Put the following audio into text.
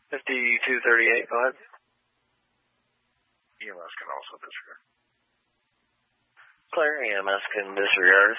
5238, go ahead. EMS can also disregard. Clear, EMS can disregard.